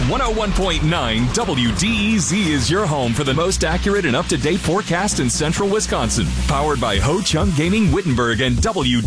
101.9 WDEZ is your home for the most accurate and up-to-date forecast in central Wisconsin. Powered by Ho Chung Gaming Wittenberg and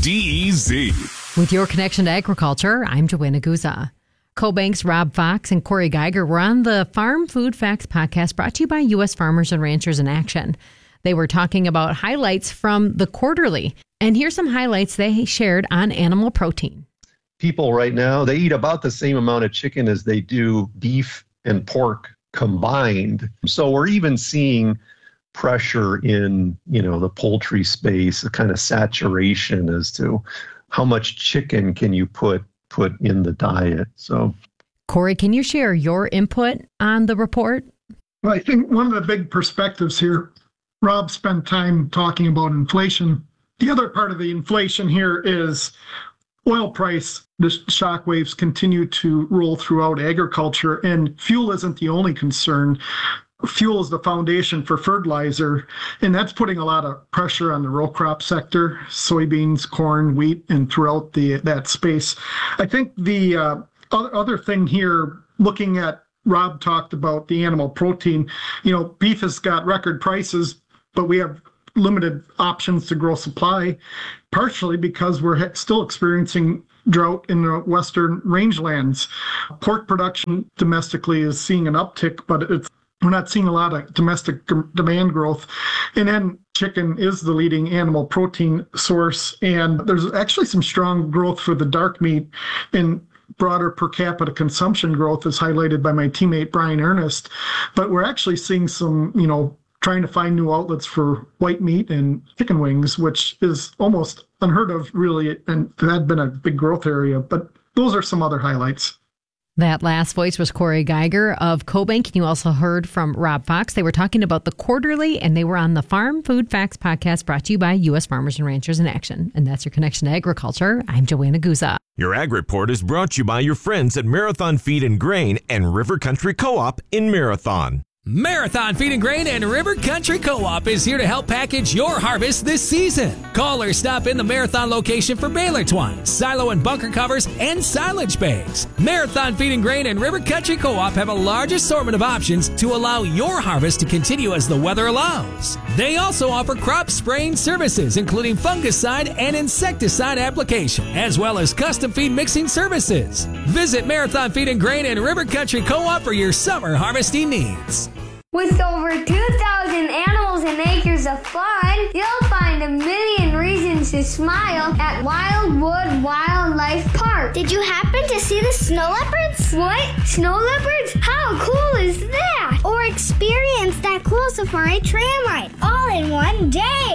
WDEZ. With your connection to agriculture, I'm Joanna Guza. CoBank's Rob Fox and Corey Geiger were on the Farm Food Facts podcast brought to you by U.S. Farmers and Ranchers in Action. They were talking about highlights from the quarterly. And here's some highlights they shared on animal protein. People right now, they eat about the same amount of chicken as they do beef and pork combined. So we're even seeing pressure in, the poultry space, a kind of saturation as to how much chicken can you put in the diet. So, Corey, can you share your input on the report? Well, I think one of the big perspectives here, Rob spent time talking about inflation. The other part of the inflation here is oil price. The shockwaves continue to roll throughout agriculture, and fuel isn't the only concern. Fuel is the foundation for fertilizer, and that's putting a lot of pressure on the row crop sector, soybeans, corn, wheat, and throughout that space. I think the other thing here, looking at, Rob talked about the animal protein, beef has got record prices, but we have limited options to grow supply, partially because we're still experiencing drought in the western rangelands. Pork production domestically is seeing an uptick, but we're not seeing a lot of domestic demand growth. And then chicken is the leading animal protein source. And there's actually some strong growth for the dark meat, and broader per capita consumption growth is highlighted by my teammate Brian Ernest. But we're actually seeing some, trying to find new outlets for white meat and chicken wings, which is almost unheard of, really, and that had been a big growth area. But those are some other highlights. That last voice was Corey Geiger of CoBank, and you also heard from Rob Fox. They were talking about the quarterly, and they were on the Farm Food Facts podcast brought to you by U.S. Farmers and Ranchers in Action. And that's your connection to agriculture. I'm Joanna Guza. Your Ag Report is brought to you by your friends at Marathon Feed and Grain and River Country Co-op in Marathon. Marathon Feed and Grain and River Country Co-op is here to help package your harvest this season. Call or stop in the Marathon location for baler twine, silo and bunker covers, and silage bags. Marathon Feed and Grain and River Country Co-op have a large assortment of options to allow your harvest to continue as the weather allows. They also offer crop spraying services, including fungicide and insecticide application, as well as custom feed mixing services. Visit Marathon Feed and Grain and River Country Co-op for your summer harvesting needs. With over 2,000 animals and acres of fun, you'll find a million reasons to smile at Wildwood Wildlife Park. Did you happen to see the snow leopards? What? Snow leopards? How cool is that? Or experience that cool safari tram ride all in one day.